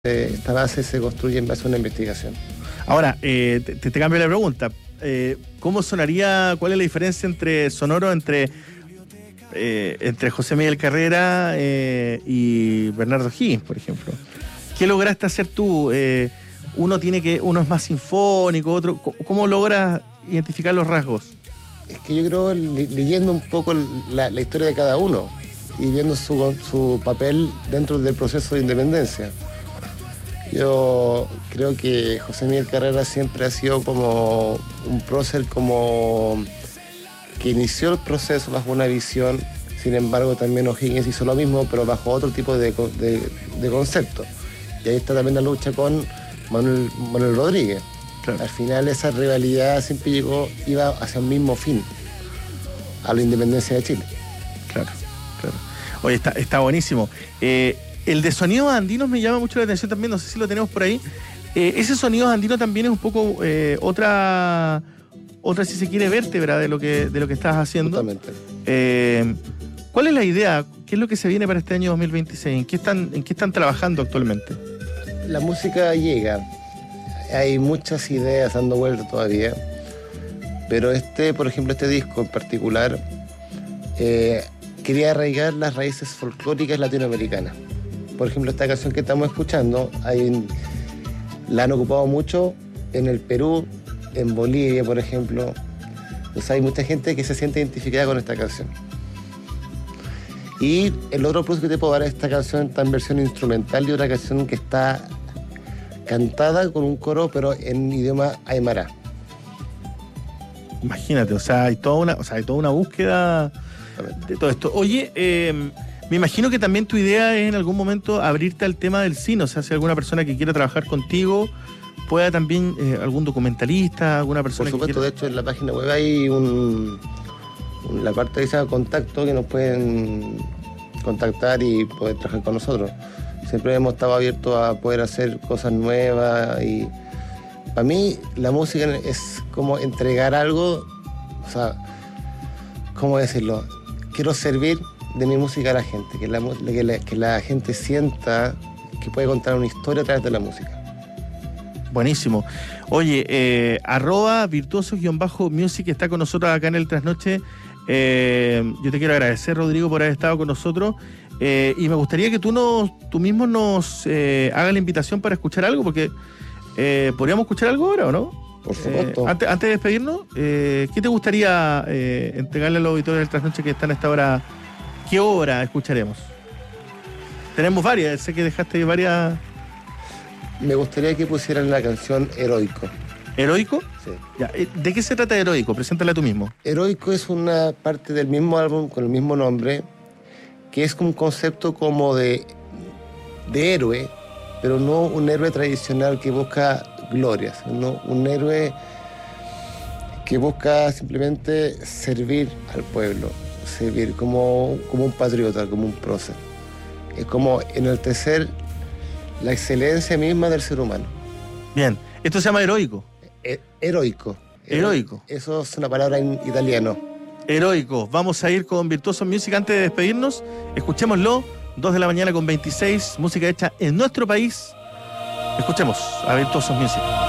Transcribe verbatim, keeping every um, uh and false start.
Eh, esta base se construye en base a una investigación. Ahora, eh, te, te cambio la pregunta. Eh, ¿Cómo sonaría, cuál es la diferencia entre sonoro entre, eh, entre José Miguel Carrera eh, y Bernardo Higgins, por ejemplo? ¿Qué lograste hacer tú? Eh, uno tiene que, uno es más sinfónico, otro. ¿Cómo logras identificar los rasgos? Es que yo creo, le, leyendo un poco la, la historia de cada uno y viendo su, su papel dentro del proceso de independencia. Yo creo que José Miguel Carrera siempre ha sido como un prócer como que inició el proceso bajo una visión. Sin embargo, también O'Higgins hizo lo mismo, pero bajo otro tipo de, de, de concepto. Y ahí está también la lucha con Manuel, Manuel Rodríguez. Claro. Al final esa rivalidad siempre llegó, iba hacia un mismo fin, a la independencia de Chile. Claro, claro. Oye, está, está buenísimo. Eh, el de sonidos andinos me llama mucho la atención también, no sé si lo tenemos por ahí. Eh, ese sonido andino también es un poco eh, otra, otra, si se quiere, vértebra de lo que, de lo que estás haciendo. Justamente. Eh, ¿Cuál es la idea? ¿Qué es lo que se viene para este año dos mil veintiséis? ¿En qué están, en qué están trabajando actualmente? La música llega. Hay muchas ideas dando vuelta todavía. Pero este, por ejemplo, este disco en particular, eh, quería arraigar las raíces folclóricas latinoamericanas. Por ejemplo, esta canción que estamos escuchando, hay, la han ocupado mucho en el Perú, en Bolivia, por ejemplo. Entonces hay mucha gente que se siente identificada con esta canción. Y el otro plus que te puedo dar es esta canción está en versión instrumental y otra canción que está cantada con un coro, pero en idioma aymara. Imagínate, o sea, hay toda una, o sea, hay toda una búsqueda de todo esto. Oye, eh, me imagino que también tu idea es en algún momento abrirte al tema del cine, o sea, si alguna persona que quiera trabajar contigo, pueda también, eh, algún documentalista, alguna persona Por supuesto, que quiera... de hecho en la página web hay un, un la parte que se llama contacto, que nos pueden contactar y poder trabajar con nosotros. Siempre hemos estado abiertos a poder hacer cosas nuevas y para mí la música es como entregar algo, o sea, ¿cómo decirlo? Quiero servir de mi música a la gente, que la, que la, que la gente sienta que puede contar una historia a través de la música. Buenísimo. Oye, eh, arroba virtuosos-music está con nosotros acá en el Trasnoche. Eh, yo te quiero agradecer, Rodrigo, por haber estado con nosotros. Eh, y me gustaría que tú, nos, tú mismo nos eh, hagas la invitación para escuchar algo, porque eh, ¿podríamos escuchar algo ahora o no? Por supuesto. Eh, antes, antes de despedirnos, eh, ¿qué te gustaría eh, entregarle a los auditores del Trasnoche que están a esta hora? ¿Qué obra escucharemos? Tenemos varias, sé que dejaste varias... Me gustaría que pusieran la canción Heroico. ¿Heroico? Sí. Ya, ¿de qué se trata Heroico? Preséntala tú mismo. Heroico es una parte del mismo álbum con el mismo nombre, que es un concepto como de, de héroe, pero no un héroe tradicional que busca glorias, sino un héroe que busca simplemente servir al pueblo, servir como, como un patriota, como un prócer. Es como enaltecer la excelencia misma del ser humano. Bien, esto se llama Heroico. He- heroico. Heroico. Eso es una palabra en italiano. Heroico. Vamos a ir con Virtuoso Music antes de despedirnos. Escuchémoslo. dos de la mañana con veintiséis. Música hecha en nuestro país. Escuchemos a Virtuoso Music.